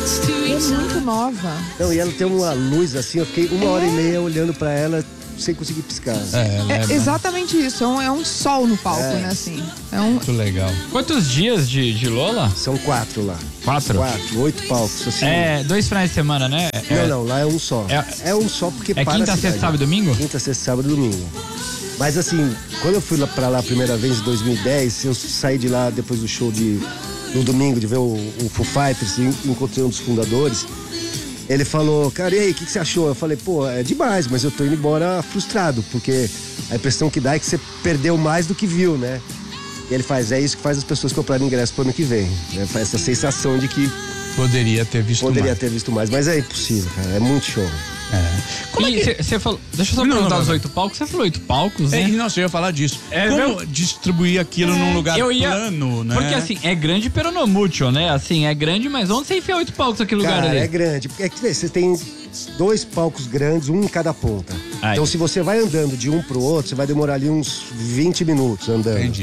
E é muito nova. Não, e ela tem uma luz assim, eu fiquei 1h30 olhando pra ela sem conseguir piscar. É exatamente isso, é um sol no palco, né, assim. Muito legal. Quantos dias de Lola? São 4 lá. 4? 8 palcos, assim. 2 finais de semana, né? Não, lá é um só. É um só porque para quinta, sexta, sábado e domingo? Quinta, sexta, sábado e domingo. Mas assim, quando eu fui pra lá a primeira vez em 2010, eu saí de lá depois do show no domingo, de ver o Foo Fighters, encontrei um dos fundadores. Ele falou, cara, e aí, o que você achou? Eu falei, pô, é demais, mas eu tô indo embora frustrado, porque a impressão que dá é que você perdeu mais do que viu, né? E ele faz, é isso que faz as pessoas comprarem ingresso pro ano que vem. Né? Faz essa sensação de que poderia ter visto mais, mas é impossível, cara, é muito show. Como você falou? Deixa eu só perguntar os 8 palcos. Você falou 8 palcos, né? Não, você ia falar disso. Como distribuir aquilo num lugar plano, né? Porque assim, é grande pero no mucho, né? Assim, é grande, mas onde você enfia 8 palcos naquele lugar ali? É grande, porque você tem 2 palcos grandes, um em cada ponta. Então se você vai andando de um pro outro, você vai demorar ali uns 20 minutos andando. Entendi.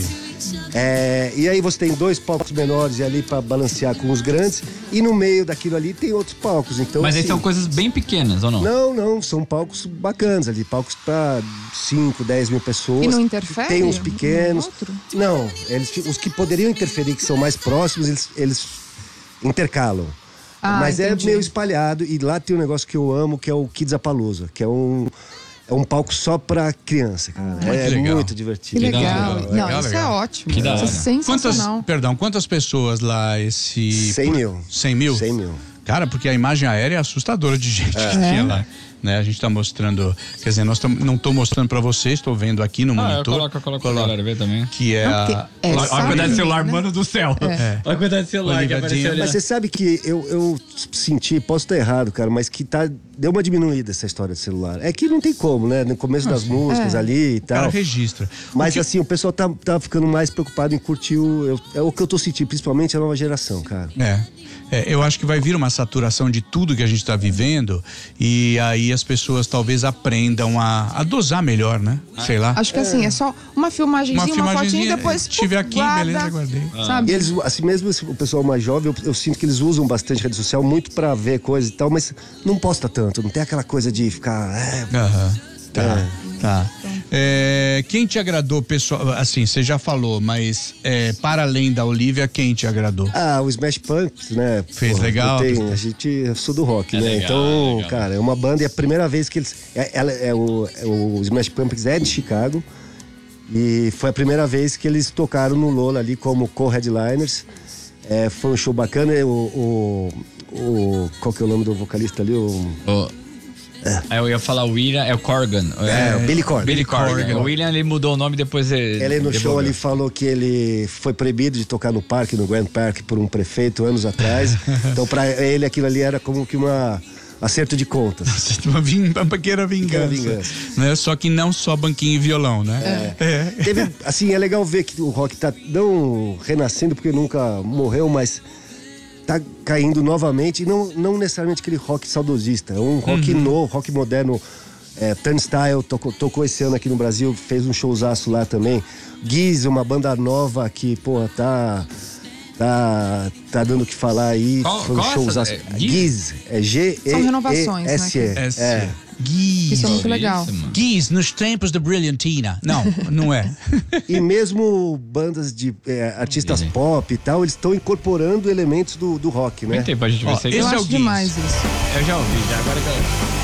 E aí você tem 2 palcos menores ali pra balancear com os grandes, e no meio daquilo ali tem outros palcos. Então, mas assim, aí são coisas bem pequenas, ou não? Não, são palcos bacanas ali, palcos pra 5, 10 mil pessoas. E não interfere? Tem uns pequenos. Não, os que poderiam interferir, que são mais próximos, eles intercalam. Mas entendi. É meio espalhado, e lá tem um negócio que eu amo, que é o Kidzapalooza, que é um palco só pra criança, cara. É muito divertido. Que legal. Não, isso é ótimo. Que isso é sensacional. Quantas pessoas lá 100 mil. 100 mil? 100 mil. Cara, porque a imagem aérea é assustadora de gente que tinha lá. Né? A gente tá mostrando, quer dizer, não tô mostrando pra vocês, estou vendo aqui no monitor. Coloca pra galera ver também. Que é Olha a quantidade de celular, né? Mano do céu. Olha a quantidade de celular que apareceu ali. Mas você sabe que eu senti, posso estar errado, cara, mas que deu uma diminuída essa história de celular. É que não tem como, né? No começo das músicas ali e tal. Cara, registra. Mas assim, o pessoal tá ficando mais preocupado em curtir é o que eu tô sentindo, principalmente a nova geração, cara. Eu acho que vai vir uma saturação de tudo que a gente tá vivendo, e aí as pessoas talvez aprendam a dosar melhor, né? Sei lá. Acho que assim, é só uma filmagenzinha, uma fotinha e depois tive aqui, beleza, guardei. Sabe? E eles, assim mesmo o pessoal mais jovem, eu sinto que eles usam bastante rede social muito pra ver coisas e tal, mas não posta tanto, não tem aquela coisa de ficar... Tá. Quem te agradou, pessoal? Assim, você já falou, mas para além da Olivia, quem te agradou? O Smash Pumpkins, né? Fez legal. Eu sou do rock, né? Legal, então, legal. Cara, é uma banda, é a primeira vez que eles... o Smash Pumpkins é de Chicago, e foi a primeira vez que eles tocaram no Lola ali como co-headliners. Foi um show bacana. Qual que é o nome do vocalista ali? Eu ia falar o William, é o Corgan. O Billy Corgan. Billy Corgan. O William, ele mudou o nome depois. Ele no show ali falou que ele foi proibido de tocar no parque, no Grand Park, por um prefeito anos atrás. Então pra ele aquilo ali era como que acerto de contas. Uma pequena vingança. Né? Só que não só banquinho e violão, né? Teve, assim, é legal ver que o rock tá não renascendo porque nunca morreu, mas tá caindo novamente, e não necessariamente aquele rock saudosista, é um rock novo, rock moderno. Turnstile tocou esse ano aqui no Brasil, fez um showzaço lá também. Giz, uma banda nova que, porra, tá dando o que falar aí. Foi um showzaço. Giz, G-E-E-S-E. São renovações, né? Giz. Isso é muito legal. Giz, nos tempos da Brilhantina. Não é. E mesmo bandas de artistas pop e tal, eles estão incorporando elementos do rock, né? Tem pra gente ver se eu acho demais isso. Eu já ouvi, agora que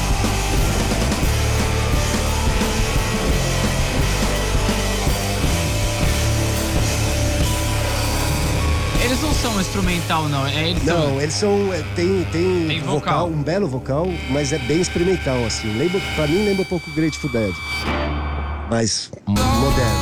eles não são instrumental, não. Eles são. Tem vocal, um belo vocal, mas é bem experimental, assim. Pra mim lembra um pouco Grateful Dead. Mas moderno.